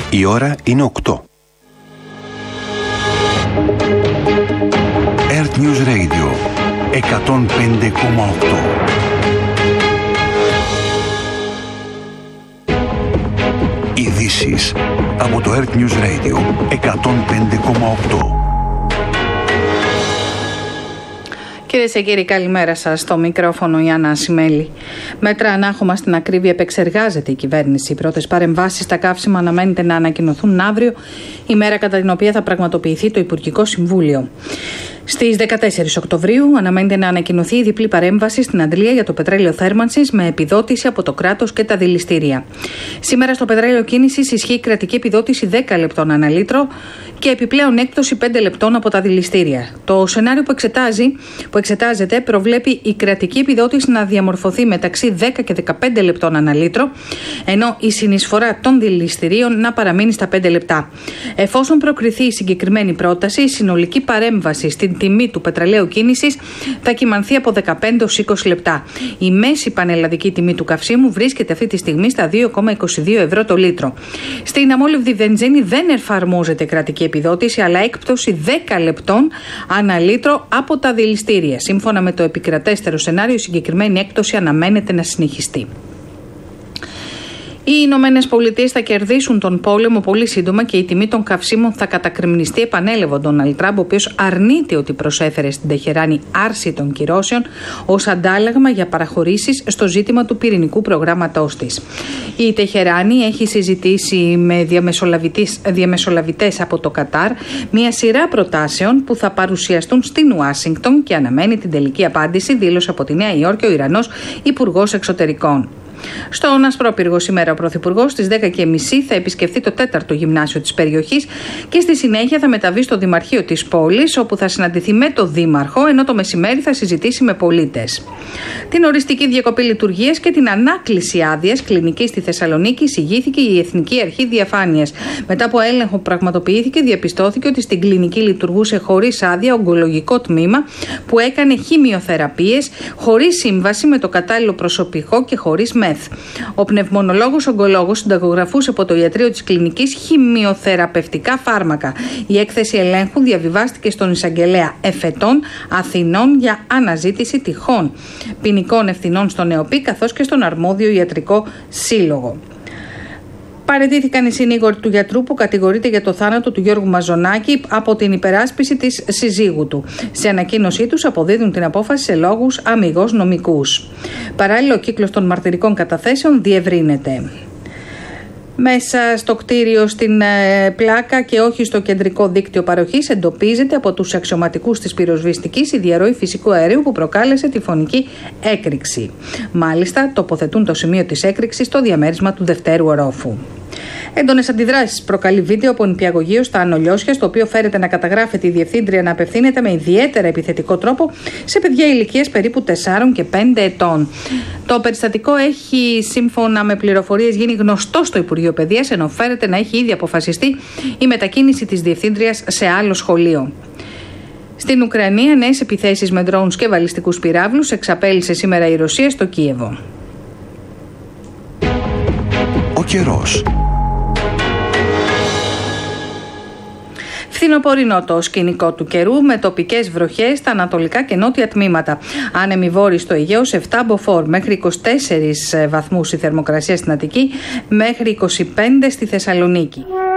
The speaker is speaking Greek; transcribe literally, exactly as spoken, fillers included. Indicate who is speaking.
Speaker 1: Η ώρα είναι οκτώ. Earth News Radio εκατόν πέντε κόμμα οκτώ. Ειδήσεις από το Earth News Radio εκατόν πέντε κόμμα οκτώ.
Speaker 2: Κυρίες και κύριοι, καλημέρα σας. Στο μικρόφωνο η Άννα Ασημέλη. Μέτρα ανάχωμα στην ακρίβεια επεξεργάζεται η κυβέρνηση. Οι πρώτες παρεμβάσεις στα καύσιμα αναμένεται να ανακοινωθούν αύριο, ημέρα κατά την οποία θα πραγματοποιηθεί το Υπουργικό Συμβούλιο. Στις δεκατέσσερις Οκτωβρίου αναμένεται να ανακοινωθεί η διπλή παρέμβαση στην αντλία για το πετρέλαιο θέρμανσης με επιδότηση από το κράτος και τα δηληστήρια. Σήμερα στο πετρέλαιο κίνησης ισχύει κρατική επιδότηση δέκα λεπτών ανά λίτρο και επιπλέον έκπτωση πέντε λεπτών από τα δηληστήρια. Το σενάριο που, εξετάζει, που εξετάζεται προβλέπει η κρατική επιδότηση να διαμορφωθεί μεταξύ δέκα και δεκαπέντε λεπτών ανά λίτρο, ενώ η συνεισφορά των δηληστηρίων να παραμείνει στα πέντε λεπτά. Εφόσον προκριθεί η συγκεκριμένη πρόταση, η συνολική παρέμβαση στην τιμή του πετρελαίου κίνησης θα κυμανθεί από δεκαπέντε έως είκοσι λεπτά. Η μέση πανελλαδική τιμή του καυσίμου βρίσκεται αυτή τη στιγμή στα δύο κόμμα είκοσι δύο ευρώ το λίτρο. Στην αμόλυβδη βενζίνη δεν εφαρμόζεται κρατική επιδότηση, αλλά έκπτωση δέκα λεπτών ανά λίτρο από τα δηληστήρια. Σύμφωνα με το επικρατέστερο σενάριο, η συγκεκριμένη έκπτωση αναμένεται να συνεχιστεί. Οι Ηνωμένες Πολιτείες θα κερδίσουν τον πόλεμο πολύ σύντομα και η τιμή των καυσίμων θα κατακριμνιστεί, επανέλευε ο Ντόναλντ Τραμπ, ο οποίος αρνείται ότι προσέφερε στην Τεχεράνη άρση των κυρώσεων ως αντάλλαγμα για παραχωρήσεις στο ζήτημα του πυρηνικού προγράμματός της. Η Τεχεράνη έχει συζητήσει με διαμεσολαβητές από το Κατάρ μια σειρά προτάσεων που θα παρουσιαστούν στην Ουάσιγκτον και αναμένει την τελική απάντηση, δήλωσε από τη Νέα Υόρκη ο Ιρανός Υπουργός Εξωτερικών. Στον Ασπρόπυργο σήμερα ο Πρωθυπουργός στις δέκα και μισή θα επισκεφθεί το τέταρτο γυμνάσιο της περιοχής και στη συνέχεια θα μεταβεί στο Δημαρχείο της πόλης, όπου θα συναντηθεί με το Δήμαρχο, ενώ το μεσημέρι θα συζητήσει με πολίτες. Την οριστική διακοπή λειτουργίας και την ανάκληση άδειας κλινικής στη Θεσσαλονίκη εισηγήθηκε η Εθνική Αρχή Διαφάνειας. Μετά από έλεγχο που πραγματοποιήθηκε, διαπιστώθηκε ότι στην κλινική λειτουργούσε χωρίς άδεια ογκολογικό τμήμα που έκανε χημειοθεραπείες χωρίς σύμβαση με το κατάλληλο προσωπικό και χωρίς μεθ. Ο πνευμονολόγος ογκολόγος συνταγογραφούσε από το ιατρείο της κλινικής χημειοθεραπευτικά φάρμακα. Η έκθεση ελέγχου διαβιβάστηκε στον εισαγγελέα Εφετών Αθηνών για αναζήτηση τυχών ποινικών ευθυνών στον ΕΟΠΗ καθώς και στον αρμόδιο ιατρικό σύλλογο. Παραιτήθηκαν οι συνήγοροι του γιατρού που κατηγορείται για το θάνατο του Γιώργου Μαζονάκη από την υπεράσπιση της συζύγου του. Σε ανακοίνωσή τους αποδίδουν την απόφαση σε λόγους αμιγώς νομικούς. Παράλληλα, ο κύκλος των μαρτυρικών καταθέσεων διευρύνεται. Μέσα στο κτίριο στην ε, Πλάκα και όχι στο κεντρικό δίκτυο παροχής εντοπίζεται από τους αξιωματικούς της πυροσβεστικής η διαρροή φυσικού αερίου που προκάλεσε τη φωνική έκρηξη. Μάλιστα, τοποθετούν το σημείο της έκρηξης στο διαμέρισμα του δευτέρου ορόφου. Έντονες αντιδράσεις προκαλεί βίντεο από νηπιαγωγείο στα Ανολιώσια, στο οποίο φέρεται να καταγράφεται η διευθύντρια να απευθύνεται με ιδιαίτερα επιθετικό τρόπο σε παιδιά ηλικίας περίπου τεσσάρων και πέντε ετών. Το περιστατικό έχει, σύμφωνα με πληροφορίες, γίνει γνωστό στο Υπουργείο Παιδείας, ενώ φέρεται να έχει ήδη αποφασιστεί η μετακίνηση της διευθύντριας σε άλλο σχολείο. Στην Ουκρανία, νέες επιθέσεις με ντρόουνς και βαλιστικούς πυράβλους εξαπέλυσε σήμερα η Ρωσία στο Κίεβο.
Speaker 1: Ο καιρός.
Speaker 2: Φθινοπορεινό το σκηνικό του καιρού με τοπικές βροχές στα ανατολικά και νότια τμήματα. Άνεμοι βόρειοι στο Αιγαίο, επτά μποφόρ μέχρι είκοσι τέσσερις βαθμούς η θερμοκρασία στην Αττική, μέχρι είκοσι πέντε στη Θεσσαλονίκη.